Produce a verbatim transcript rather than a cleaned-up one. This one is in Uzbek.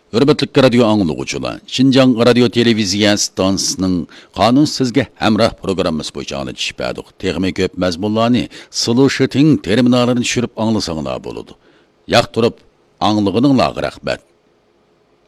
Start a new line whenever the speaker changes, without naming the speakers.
Hürmetli radyo anlıqçılar, Şinjan Radio Televiziya stansiyasının qanun sizge hemrah programımız boyunca anlatışıp bədik. Texmi köp məzmunlarını Solution terminalını düşürüp anlasanlar boludu. Yaq turub anlığınınla rəhmət.